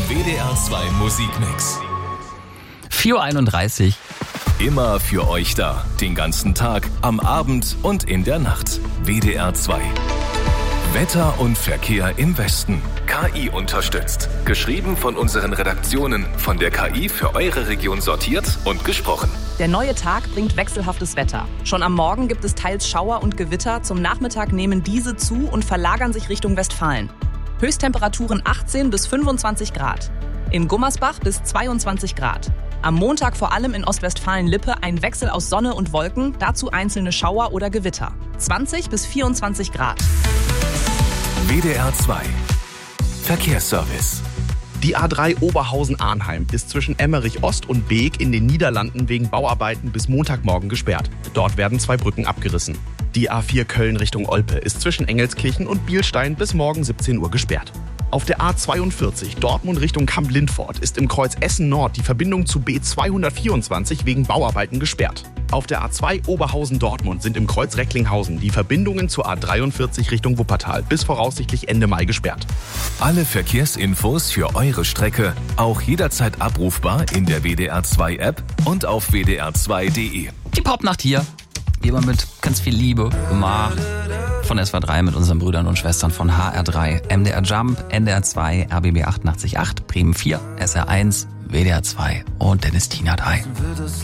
WDR 2 Musikmix. 4:31 Uhr. Immer für euch da. Den ganzen Tag, am Abend und in der Nacht. WDR 2. Wetter und Verkehr im Westen. KI unterstützt. Geschrieben von unseren Redaktionen. Von der KI für eure Region sortiert und gesprochen. Der neue Tag bringt wechselhaftes Wetter. Schon am Morgen gibt es teils Schauer und Gewitter. Zum Nachmittag nehmen diese zu und verlagern sich Richtung Westfalen. Höchsttemperaturen 18 bis 25 Grad. In Gummersbach bis 22 Grad. Am Montag vor allem in Ostwestfalen-Lippe ein Wechsel aus Sonne und Wolken, dazu einzelne Schauer oder Gewitter. 20 bis 24 Grad. WDR 2. Verkehrsservice. Die A3 Oberhausen-Arnheim ist zwischen Emmerich Ost und Beek in den Niederlanden wegen Bauarbeiten bis Montagmorgen gesperrt. Dort werden 2 Brücken abgerissen. Die A4 Köln Richtung Olpe ist zwischen Engelskirchen und Bielstein bis morgen 17 Uhr gesperrt. Auf der A42 Dortmund Richtung Kamp-Lindfort ist im Kreuz Essen-Nord die Verbindung zu B224 wegen Bauarbeiten gesperrt. Auf der A2 Oberhausen-Dortmund sind im Kreuz Recklinghausen die Verbindungen zur A43 Richtung Wuppertal bis voraussichtlich Ende Mai gesperrt. Alle Verkehrsinfos für eure Strecke auch jederzeit abrufbar in der WDR 2 App und auf wdr2.de. Die Popnacht hier. Wie immer mit ganz viel Liebe gemacht. Von SWR3 mit unseren Brüdern und Schwestern von HR3, MDR Jump, NDR 2, RBB 88.8, Bremen 4, SR1, WDR 2 und Dennis Tina 3.